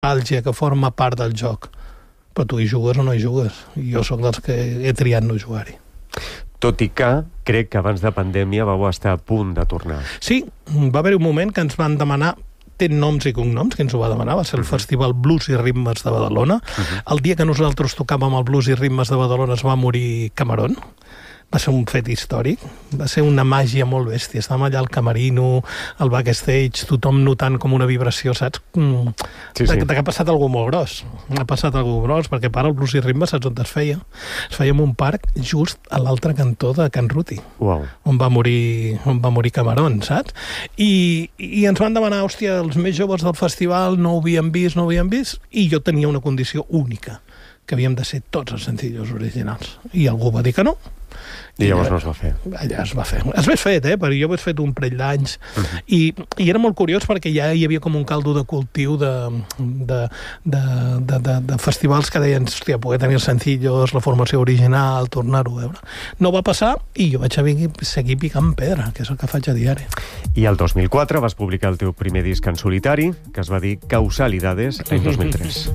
àlgia que forma part del joc. Però tu hi jugues o no hi jugues. Jo sóc dels que he triat no jugar-hi. Tot i que crec que abans de pandèmia vau estar a punt de tornar. Sí, va haver un moment que ens van demanar, té noms i cognoms, que ens ho va demanar, va ser el Festival Blues i Ritmes de Badalona. El dia que nosaltres tocàvem el Blues i Ritmes de Badalona es va morir Camarón. Va ser un fet històric, va ser una màgia molt bèstia. Estàvem allà al camerino, al backstage, tothom notant com una vibració, saps? Sí. Que ha passat alguna molt gros. Ha passat alguna gros, perquè ara el Blues i Ritmes, saps on es feia? Es feia en un parc just a l'altre cantó de Can Ruti, on va morir Camarón, saps? I ens van demanar, hòstia, els més joves del festival no ho havien vist, i jo tenia una condició única, que havíem de ser tots els senzillos originals. I algú va dir que no. I llavors no es va fer. Allà es va fer. Es va fet, perquè jo ho he fet un parell d'anys. I era molt curiós perquè ja hi havia com un caldo de cultiu de festivals que deien, hòstia, poder tenir els sencillos, la formació original, tornar-ho a veure. No va passar i jo vaig seguir picant pedra, que és el que faig a diari. I el 2004 vas publicar el teu primer disc en solitari, que es va dir Causalidades, l'any 2003.